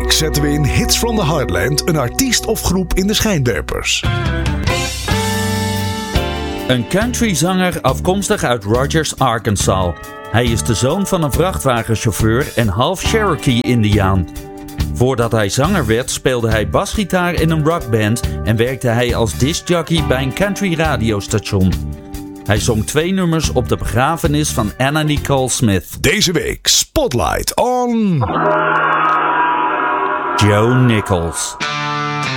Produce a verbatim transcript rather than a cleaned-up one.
week zetten we in Hits from the Heartland een artiest of groep in de schijnwerpers. Een countryzanger afkomstig uit Rogers, Arkansas. Hij is de zoon van een vrachtwagenchauffeur en half Cherokee-Indiaan. Voordat hij zanger werd, speelde hij basgitaar in een rockband en werkte hij als discjockey bij een country radiostation. Hij zong twee nummers op de begrafenis van Anna Nicole Smith. Deze week Spotlight on... Joe Nichols.